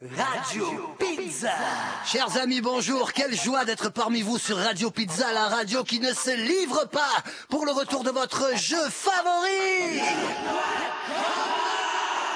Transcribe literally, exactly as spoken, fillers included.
Radio Pizza. Chers amis, bonjour. Quelle joie d'être parmi vous sur Radio Pizza, la radio qui ne se livre pas pour le retour de votre jeu favori.